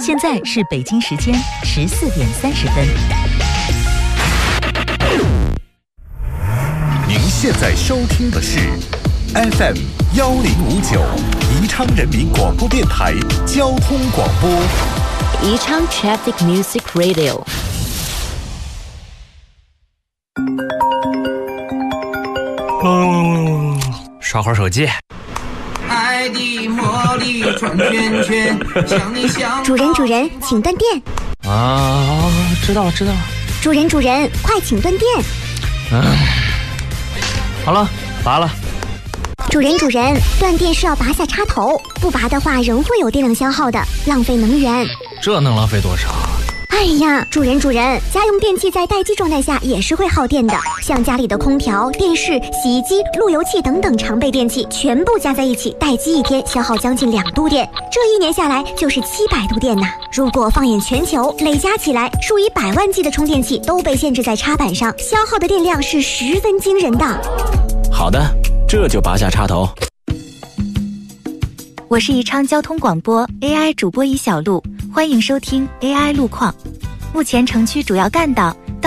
现在是北京时间14:30。 您现在收听的是 FM1059 宜昌人民广播电台交通广播。 宜昌 Traffic Music Radio。 刷会儿手机。 爱的魔力转圈圈，想你想。 主人，请断电。 啊，知道了。 主人，快请断电。 好了，拔了。 主人，断电是要拔下插头，不拔的话仍会有电量消耗的，浪费能源。 这能浪费多少？ 哎呀，主人，家用电器在待机状态下也是会耗电的，像家里的空调、电视、洗衣机、路由器等等常备电器，全部加在一起，待机1天消耗将近2度电，这1年下来就是700度电呐。如果放眼全球，累加起来，数以百万计的充电器都被限制在插板上，消耗的电量是十分惊人的。 好的，这就拔下插头。 我是宜昌交通广播 AI 主播尹小璐，欢迎收听 AI 路况。目前城区主要干道